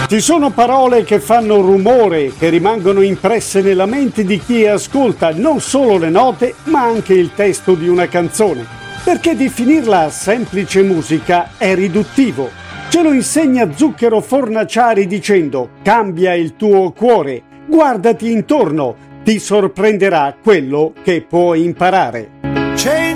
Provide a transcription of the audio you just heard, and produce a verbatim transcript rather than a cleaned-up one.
Ci sono parole che fanno rumore, che rimangono impresse nella mente di chi ascolta non solo le note, ma anche il testo di una canzone. Perché definirla semplice musica è riduttivo. Ce lo insegna Zucchero Fornaciari dicendo: cambia il tuo cuore, guardati intorno, ti sorprenderà quello che puoi imparare.